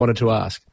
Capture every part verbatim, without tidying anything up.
wanted to ask?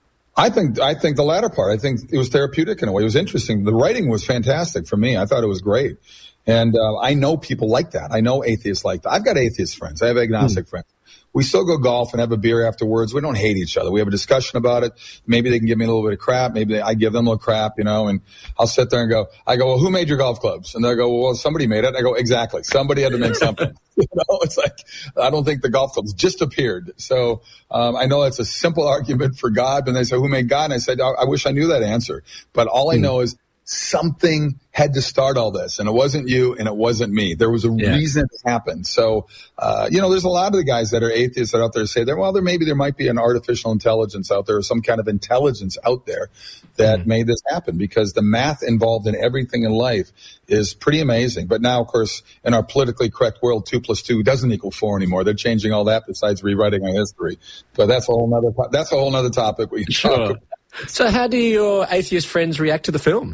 I think I think the latter part. I think it was therapeutic in a way. It was interesting. The writing was fantastic for me. I thought it was great. And uh, I know people like that. I know atheists like that. I've got atheist friends. I have agnostic mm. friends. We still go golf and have a beer afterwards. We don't hate each other. We have a discussion about it. Maybe they can give me a little bit of crap. Maybe they, I give them a little crap, you know, and I'll sit there and go, I go, well, who made your golf clubs? And they'll go, well, somebody made it. I go, exactly. Somebody had to make something. You know, it's like, I don't think the golf clubs just appeared. So, um, I know it's a simple argument for God. And they say, who made God? And I said, I, I wish I knew that answer. But all I know is something had to start all this, and it wasn't you and it wasn't me. There was a yeah. reason it happened. So, uh, you know, there's a lot of the guys that are atheists that are out there say that, well, there maybe there might be an artificial intelligence out there or some kind of intelligence out there that mm. made this happen, because the math involved in everything in life is pretty amazing. But now, of course, in our politically correct world, two plus two doesn't equal four anymore. They're changing all that besides rewriting our history. But that's a whole nother, that's a whole nother topic we can sure. talk about. So how do your atheist friends react to the film?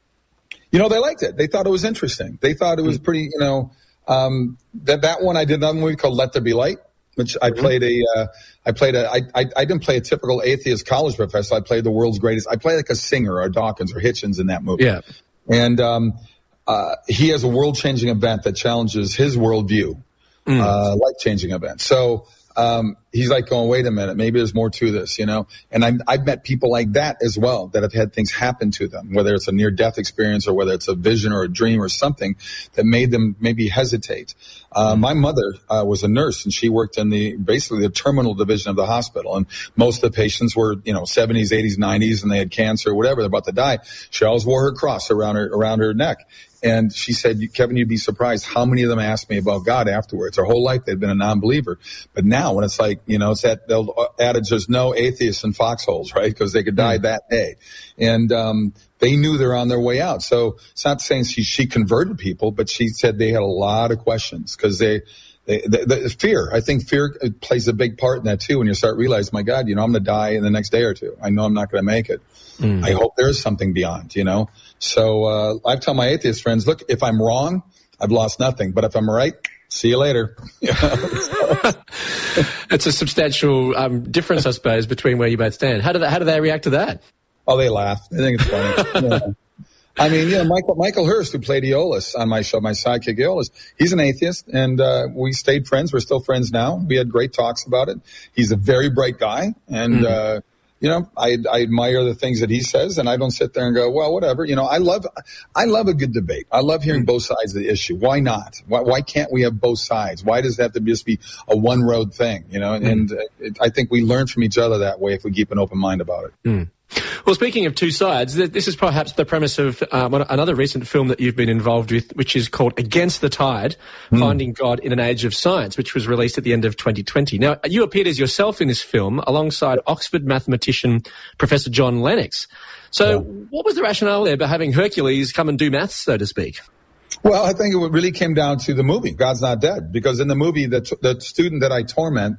You know, they liked it. They thought it was interesting. They thought it was pretty, you know, um, that, that one I did another movie called Let There Be Light, which I played a, uh, I played a, I, I, I didn't play a typical atheist college professor. I played the world's greatest. I played like a singer or Dawkins or Hitchens in that movie. Yeah. And, um, uh, he has a world changing event that challenges his worldview, mm. uh, life changing event. So, Um, he's like going, wait a minute, maybe there's more to this, you know? And I'm, I've met people like that as well that have had things happen to them, whether it's a near-death experience or whether it's a vision or a dream or something that made them maybe hesitate. Uh, my mother uh, was a nurse, and she worked in the basically the terminal division of the hospital. And most of the patients were, you know, seventies, eighties, nineties, and they had cancer or whatever. They're about to die. She always wore her cross around her around her neck. And she said, Kevin, you'd be surprised how many of them asked me about God afterwards. Their whole life they'd been a non-believer. But now when it's like, you know, it's that adage, there's no atheists in foxholes, right? Because they could die mm. that day. And um they knew they're on their way out. So it's not saying she, she converted people, but she said they had a lot of questions because they, they, the, the fear, I think fear plays a big part in that too. When you start realizing, my God, you know, I'm going to die in the next day or two. I know I'm not going to make it. Mm. I hope there is something beyond, you know? So, uh, I tell my atheist friends, look, if I'm wrong, I've lost nothing, but if I'm right, see you later. You know? It's a substantial um, difference, I suppose, between where you both stand. How do they, how do they react to that? Oh, they laugh. I think it's funny. Yeah. I mean, you know, Michael Michael Hurst, who played Aeolus on my show, my sidekick Aeolus, he's an atheist, and uh, we stayed friends. We're still friends now. We had great talks about it. He's a very bright guy, and mm. uh, you know, I, I admire the things that he says, and I don't sit there and go, well, whatever. You know, I love I love a good debate. I love hearing mm. both sides of the issue. Why not? Why, why can't we have both sides? Why does it have to just be a one road thing? You know, and, mm. and it, I think we learn from each other that way if we keep an open mind about it. Mm. Well, speaking of two sides, this is perhaps the premise of um, another recent film that you've been involved with, which is called Against the Tide, mm. Finding God in an Age of Science, which was released at the end of twenty twenty. Now, you appeared as yourself in this film alongside Oxford mathematician Professor John Lennox. So yeah. What was the rationale there by having Hercules come and do maths, so to speak? Well, I think it really came down to the movie, God's Not Dead, because in the movie, the, t- the student that I torment,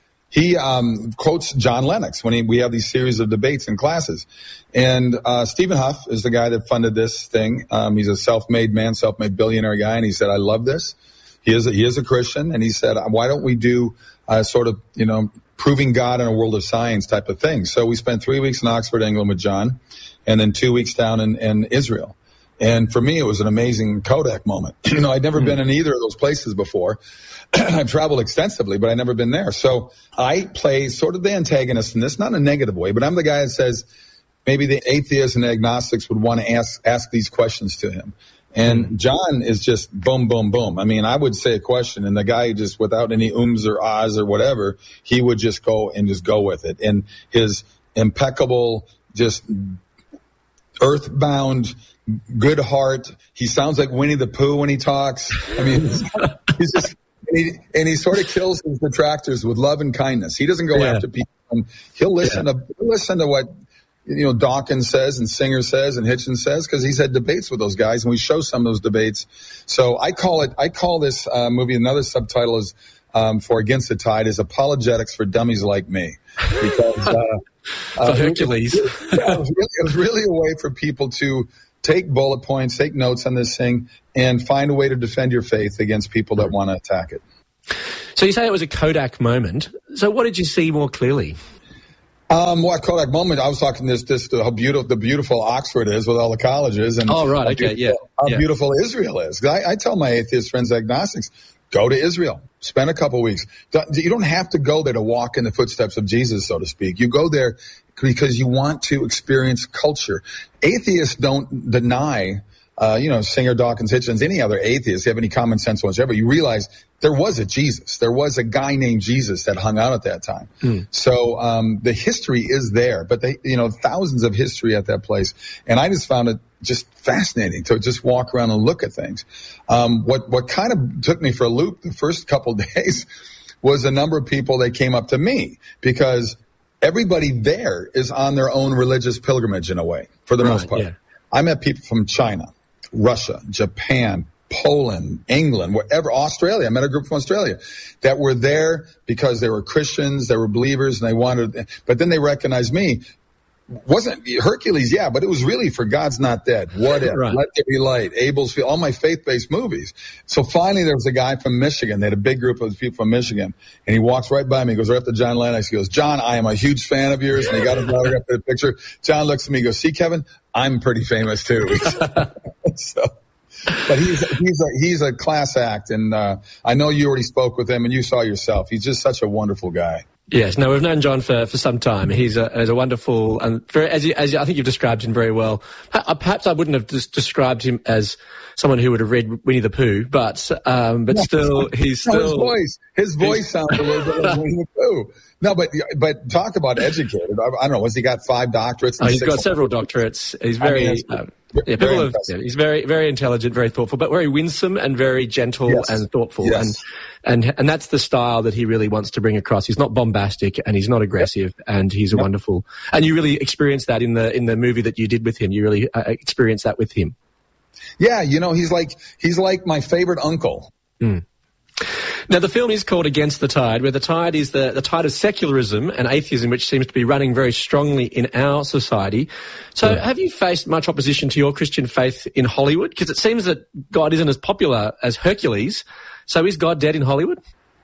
he um, quotes John Lennox when he, we have these series of debates in classes. And uh, Stephen Huff is the guy that funded this thing. Um, he's a self-made man, self-made billionaire guy, and he said, I love this. He is a, he is a Christian, and he said, why don't we do uh, sort of, you know, proving God in a world of science type of thing? So we spent three weeks in Oxford, England with John, and then two weeks down in, in Israel. And for me, it was an amazing Kodak moment. You know, I'd never mm-hmm. been in either of those places before. I've traveled extensively, but I've never been there. So I play sort of the antagonist in this, not in a negative way, but I'm the guy that says maybe the atheists and agnostics would want to ask ask these questions to him. And John is just boom, boom, boom. I mean, I would say a question, and the guy just without any ums or ahs or whatever, he would just go and just go with it. And his impeccable, just earthbound, good heart. He sounds like Winnie the Pooh when he talks. I mean, he's just... And he, and he sort of kills his detractors with love and kindness. He doesn't go yeah. after people. And he'll listen yeah. to he'll listen to what you know Dawkins says and Singer says and Hitchens says, because he's had debates with those guys, and we show some of those debates. So I call it I call this uh, movie, another subtitle is um, for Against the Tide, is Apologetics for Dummies Like Me, because uh, for uh, Hercules. It was, yeah, it, was really, it was really a way for people to take bullet points, take notes on this thing, and find a way to defend your faith against people that want to attack it. So you say it was a Kodak moment. So what did you see more clearly? Um, well, Kodak moment, I was talking this, this, how beautiful, the beautiful Oxford is with all the colleges. And oh, right. Okay. Yeah. How yeah. beautiful Israel is. I, I tell my atheist friends, agnostics, go to Israel. Spend a couple weeks. You don't have to go there to walk in the footsteps of Jesus, so to speak. You go there because you want to experience culture. Atheists don't deny, uh, you know, Singer, Dawkins, Hitchens, any other atheists, you have any common sense whatsoever. You realize there was a Jesus. There was a guy named Jesus that hung out at that time. Mm. So um, the history is there, but they, you know, thousands of history at that place. And I just found it just fascinating to just walk around and look at things. Um, what what kind of took me for a loop the first couple of days was a number of people that came up to me, because everybody there is on their own religious pilgrimage in a way, for the right, most part. Yeah. I met people from China, Russia, Japan, Poland, England, wherever, Australia. I met a group from Australia that were there because they were Christians, they were believers, and they wanted, but then they recognized me. Wasn't Hercules, yeah, but it was really for God's Not Dead. What If, right. Let There Be Light, Abel's Field, all my faith-based movies. So finally there was a guy from Michigan. They had a big group of people from Michigan, and he walks right by me, goes right up to John Lennox. He goes, John, I am a huge fan of yours, and he got his autograph for the picture. John looks at me and goes, see, Kevin, I'm pretty famous too. so, but he's he's a he's a class act, and uh, I know you already spoke with him, and you saw yourself. He's just such a wonderful guy. Yes, no, we've known John for, for some time. He's a, he's a wonderful, and very, as you, as you, I think you've described him very well. Perhaps I wouldn't have just described him as someone who would have read Winnie the Pooh, but um, but still, he's still no, his voice. His voice sounds a little bit like Winnie the Pooh. No, but but talk about educated. I, I don't know. Has he got five doctorates? Oh, he's got several doctorates. He's very. I mean, um, Yeah, people have, yeah, he's very, very intelligent, very thoughtful, but very winsome and very gentle yes. and thoughtful. Yes. And, and, and that's the style that he really wants to bring across. He's not bombastic and he's not aggressive, yep. and he's a yep. wonderful, and you really experienced that in the, in the movie that you did with him. You really uh, experienced that with him. Yeah. You know, he's like, he's like my favorite uncle. Mm. Now, the film is called Against the Tide, where the tide is the, the tide of secularism and atheism, which seems to be running very strongly in our society. So yeah. have you faced much opposition to your Christian faith in Hollywood? Because it seems that God isn't as popular as Hercules. So is God dead in Hollywood?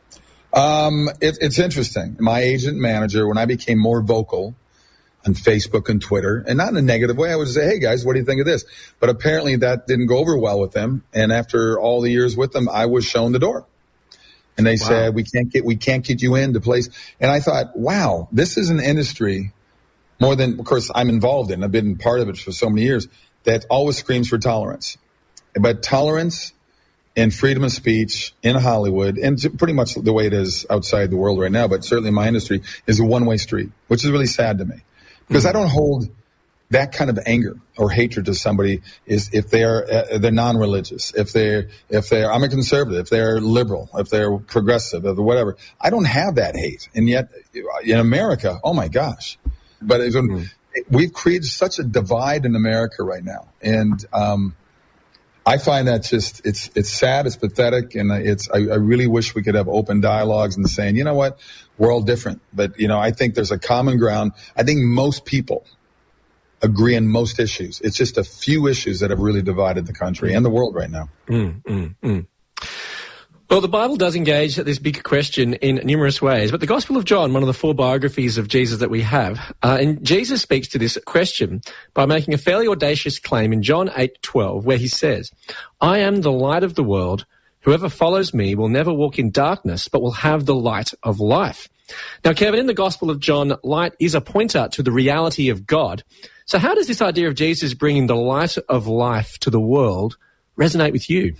Um, it, it's interesting. My agent manager, when I became more vocal on Facebook and Twitter, and not in a negative way, I would say, hey, guys, what do you think of this? But apparently that didn't go over well with them. And after all the years with them, I was shown the door. And they wow. said, we can't get, we can't get you into place. And I thought, wow, this is an industry more than, of course, I'm involved in. I've been part of it for so many years, that always screams for tolerance. But tolerance and freedom of speech in Hollywood, and pretty much the way it is outside the world right now, but certainly in my industry, is a one-way street, which is really sad to me. Because mm-hmm. I don't hold that kind of anger or hatred to somebody is if they're uh, they're non-religious, if they're if they're I'm a conservative, if they're liberal, if they're progressive, if whatever. I don't have that hate, and yet in America, oh my gosh! But it's, mm. we've created such a divide in America right now, and um, I find that just it's it's sad, it's pathetic, and it's I, I really wish we could have open dialogues and saying, you know what, we're all different, but you know I think there's a common ground. I think most people agree on most issues. It's just a few issues that have really divided the country and the world right now. Mm, mm, mm. Well, the Bible does engage this big question in numerous ways, but the Gospel of John, one of the four biographies of Jesus that we have, uh, and Jesus speaks to this question by making a fairly audacious claim in John eight twelve, where he says, I am the light of the world. Whoever follows me will never walk in darkness, but will have the light of life. Now, Kevin, in the Gospel of John, light is a pointer to the reality of God. So how does this idea of Jesus bringing the light of life to the world resonate with you?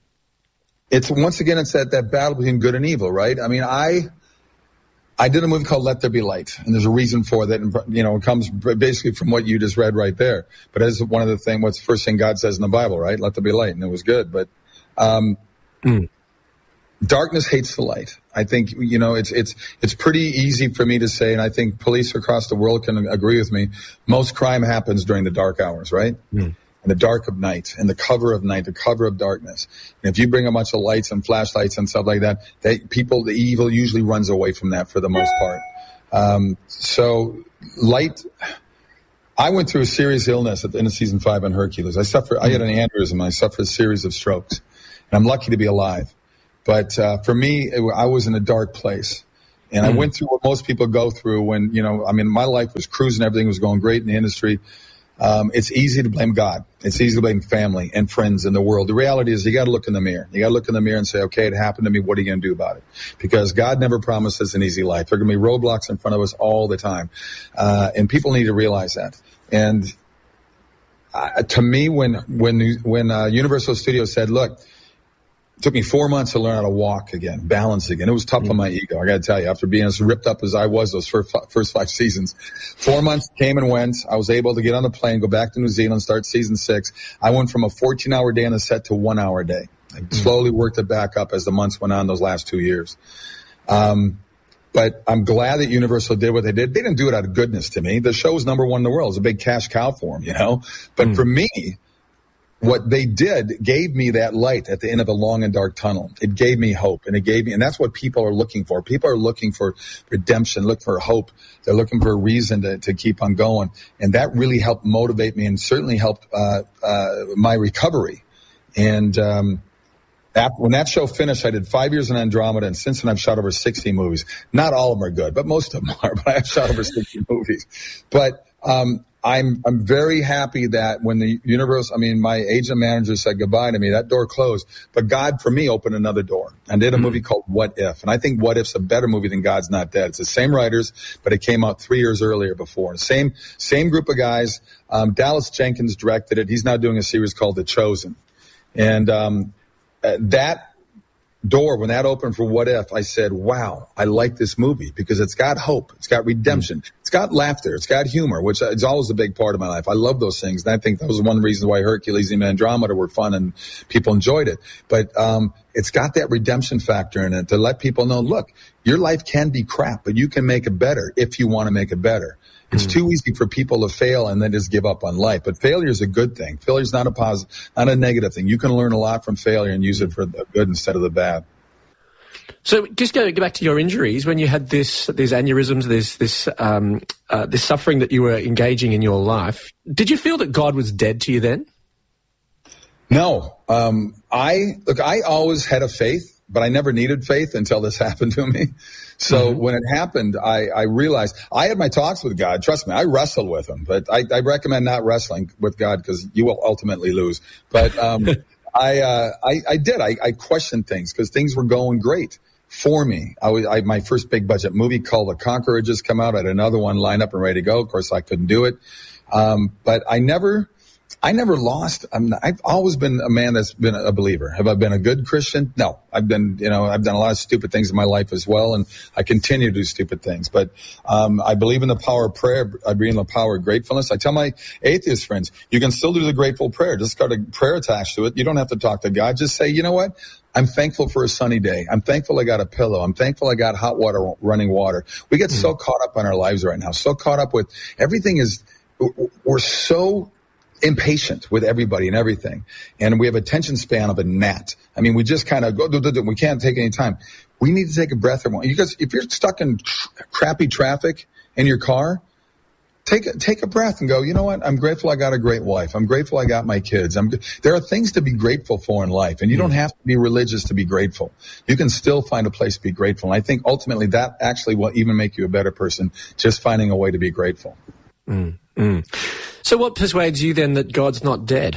It's once again, it's that, that battle between good and evil, right? I mean, I I did a movie called Let There Be Light, and there's a reason for that. And, you know, it comes basically from what you just read right there. But as one of the things, what's the first thing God says in the Bible, right? Let there be light, and it was good. But um, mm. darkness hates the light. I think, you know, it's it's it's pretty easy for me to say, and I think police across the world can agree with me, most crime happens during the dark hours, right? Mm. In the dark of night, in the cover of night, the cover of darkness. And if you bring a bunch of lights and flashlights and stuff like that, they, people, the evil usually runs away from that for the most part. Um, so light, I went through a serious illness at the end of season five on Hercules. I suffered, I had an aneurysm. I suffered a series of strokes, and I'm lucky to be alive. But uh, for me, it, I was in a dark place. And mm. I went through what most people go through when, you know, I mean, my life was cruising. Everything was going great in the industry. Um, it's easy to blame God. It's easy to blame family and friends in the world. The reality is you got to look in the mirror. You got to look in the mirror and say, okay, it happened to me. What are you going to do about it? Because God never promised us an easy life. There are going to be roadblocks in front of us all the time. Uh, and people need to realize that. And uh, to me, when, when, when, uh, Universal Studios said, look, it took me four months to learn how to walk again, balance again. It was tough mm-hmm. on my ego. I got to tell you, after being as ripped up as I was those first, first five seasons, four months came and went. I was able to get on the plane, go back to New Zealand, start season six. I went from a fourteen hour day on the set to one hour a day. I mm-hmm. slowly worked it back up as the months went on those last two years. Um, but I'm glad that Universal did what they did. They didn't do it out of goodness to me. The show was number one in the world. It was a big cash cow for them, you know. But mm-hmm. for me, what they did gave me that light at the end of a long and dark tunnel. It gave me hope, and it gave me, and that's what people are looking for. People are looking for redemption, look for hope. They're looking for a reason to, to keep on going. And that really helped motivate me and certainly helped, uh, uh, my recovery. And, um, after, when that show finished, I did five years in Andromeda, and since then I've shot over sixty movies. Not all of them are good, but most of them are, but I've shot over sixty movies. But, um, I'm I'm very happy that when the universe, I mean, my agent manager said goodbye to me, that door closed. But God, for me, opened another door. I did a mm-hmm. movie called What If. And I think What If's a better movie than God's Not Dead. It's the same writers, but it came out three years earlier before. Same same group of guys. Um, Dallas Jenkins directed it. He's now doing a series called The Chosen. And um, uh, that door, when that opened for What If, I said, wow, I like this movie because it's got hope. It's got redemption. Mm. It's got laughter. It's got humor, which is always a big part of my life. I love those things. And I think that was one of the reasons why Hercules and Andromeda were fun and people enjoyed it. But um it's got that redemption factor in it to let people know, look, your life can be crap, but you can make it better if you want to make it better. It's mm. too easy for people to fail and then just give up on life. But failure is a good thing. Failure is not a positive, not a negative thing. You can learn a lot from failure and use it for the good instead of the bad. So just go, go back to your injuries. When you had this, these aneurysms, this this um, uh, this suffering that you were engaging in your life, did you feel that God was dead to you then? No. Um, I look. I always had a faith, but I never needed faith until this happened to me. So mm-hmm. when it happened, I, I realized I had my talks with God. Trust me, I wrestled with him, but I, I recommend not wrestling with God because you will ultimately lose. But um, I, uh, I I did. I, I questioned things because things were going great for me. I was I, my first big budget movie called The Conqueror had just come out. I had another one lined up and ready to go. Of course, I couldn't do it. Um, but I never. I never lost. I'm not, I've always been a man that's been a believer. Have I been a good Christian? No. I've been, you know, I've done a lot of stupid things in my life as well, and I continue to do stupid things. But um I believe in the power of prayer. I believe in the power of gratefulness. I tell my atheist friends, you can still do the grateful prayer. Just got a prayer attached to it. You don't have to talk to God. Just say, you know what? I'm thankful for a sunny day. I'm thankful I got a pillow. I'm thankful I got hot water, running water. We get mm-hmm. so caught up on our lives right now, so caught up with everything is, we're so impatient with everybody and everything. And we have attention span of a gnat. I mean, we just kind of go, do, do, do. We can't take any time. We need to take a breath or more. You guys, if you're stuck in tr- crappy traffic in your car, take a, take a breath and go, you know what? I'm grateful I got a great wife. I'm grateful I got my kids. I'm, there are things to be grateful for in life, and you don't have to be religious to be grateful. You can still find a place to be grateful. And I think ultimately that actually will even make you a better person, just finding a way to be grateful. Mm, mm. So what persuades you then that God's not dead?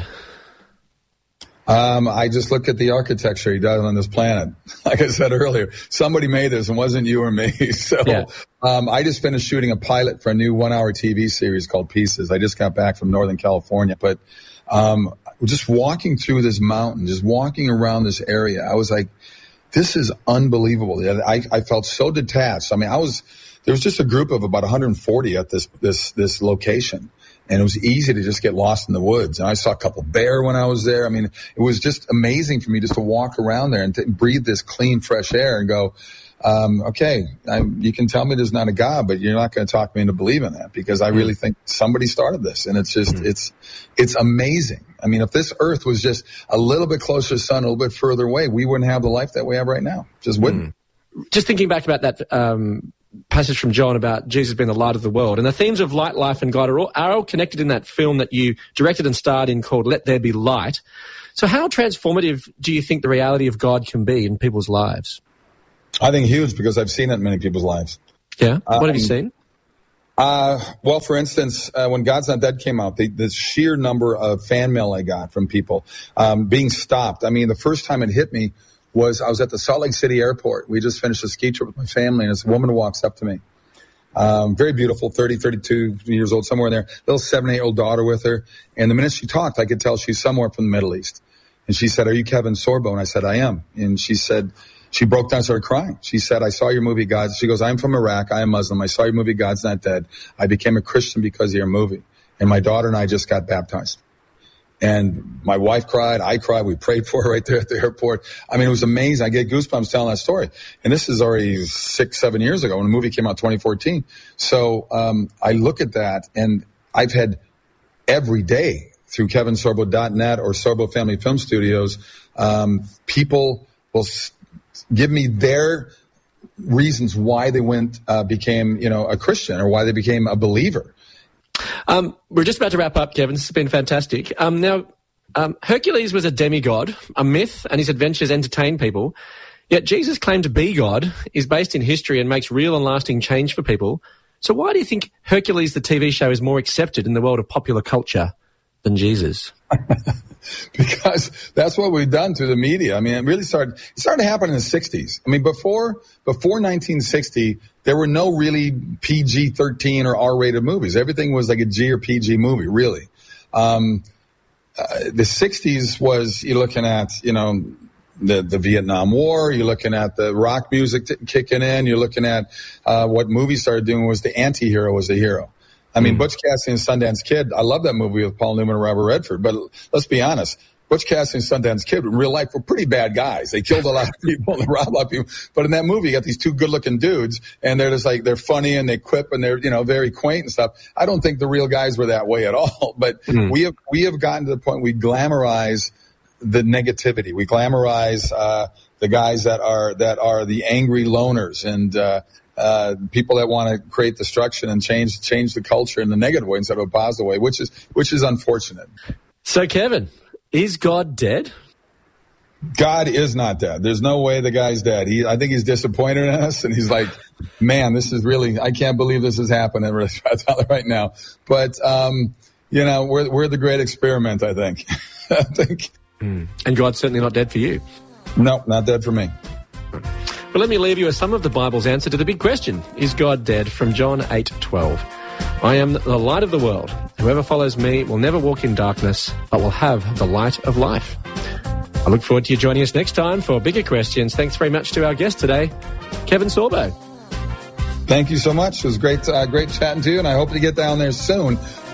Um, I just look at the architecture he does on this planet. Like I said earlier, somebody made this and wasn't you or me. So yeah. um, I just finished shooting a pilot for a new one-hour T V series called Pieces. I just got back from Northern California. But um, just walking through this mountain, just walking around this area, I was like, this is unbelievable. I, I felt so detached. I mean, I was there was just a group of about one hundred forty at this this this location. And it was easy to just get lost in the woods. And I saw a couple bear when I was there. I mean, it was just amazing for me just to walk around there and to breathe this clean, fresh air and go, um, okay, I, you can tell me there's not a God, but you're not going to talk me into believing that, because I really think somebody started this. And it's just, mm-hmm. it's, it's amazing. I mean, if this earth was just a little bit closer to the sun, a little bit further away, we wouldn't have the life that we have right now. Just wouldn't. Mm. Just thinking back about that, um, passage from John about Jesus being the light of the world, and the themes of light, life, and God are all, are all connected in that film that you directed and starred in called Let There Be Light. So how transformative do you think the reality of God can be in people's lives? I think huge, because I've seen it in many people's lives. Yeah? What um, have you seen? Uh, well, for instance, uh, when God's Not Dead came out, the, the sheer number of fan mail I got from people um, being stopped. I mean, the first time it hit me was I was at the Salt Lake City airport. We just finished a ski trip with my family, and this woman walks up to me. Um, very beautiful, thirty, thirty-two years old, somewhere in there. Little seven, eight-year-old daughter with her. And the minute she talked, I could tell she's somewhere from the Middle East. And she said, "Are you Kevin Sorbo?" And I said, "I am." And she said, she broke down and started crying. She said, "I saw your movie, God's." She goes, "I'm from Iraq. I am Muslim. I saw your movie, God's Not Dead. I became a Christian because of your movie. And my daughter and I just got baptized." And my wife cried. I cried. We prayed for her right there at the airport. I mean, it was amazing. I get goosebumps telling that story. And this is already six, seven years ago when the movie came out, twenty fourteen. So um, I look at that, and I've had every day through Kevin Sorbo dot net or Sorbo Family Film Studios, um, people will s- give me their reasons why they went, uh, became, you know, a Christian, or why they became a believer. Um, we're just about to wrap up, Kevin. This has been fantastic. Um, now, um, Hercules was a demigod, a myth, and his adventures entertain people. Yet Jesus' claim to be God is based in history and makes real and lasting change for people. So why do you think Hercules, the T V show, is more accepted in the world of popular culture than Jesus? Because that's what we've done through the media. I mean, it really started, it started to happen in the sixties. I mean, before, before nineteen sixty, there were no really P G thirteen or R-rated movies. Everything was like a G or P G movie, really. Um, uh, the sixties was, you're looking at, you know, the, the Vietnam War, you're looking at the rock music t- kicking in, you're looking at, uh, what movies started doing was the anti-hero was the hero. I mean, mm. Butch Cassidy and Sundance Kid, I love that movie with Paul Newman and Robert Redford, but let's be honest, Butch Cassidy and Sundance Kid in real life were pretty bad guys. They killed a lot of people and they robbed a lot of people. But in that movie, you got these two good-looking dudes, and they're just like, they're funny and they quip and they're, you know, very quaint and stuff. I don't think the real guys were that way at all. But mm. we have, we have gotten to the point we glamorize the negativity. We glamorize, uh, the guys that are, that are the angry loners and, uh, Uh, people that want to create destruction and change change the culture in the negative way instead of a positive way, which is which is unfortunate. So, Kevin, is God dead? God is not dead. There's no way the guy's dead. He, I think he's disappointed in us, and he's like, "Man, this is really, I can't believe this is happening right now." But um, you know, we're we're the great experiment. I think. I think. Mm. And God's certainly not dead for you. No, not dead for me. Well, let me leave you with some of the Bible's answer to the big question, is God dead? From John eight twelve. "I am the light of the world. Whoever follows me will never walk in darkness, but will have the light of life." I look forward to you joining us next time for bigger questions. Thanks very much to our guest today, Kevin Sorbo. Thank you so much. It was great, uh, great chatting to you, and I hope to get down there soon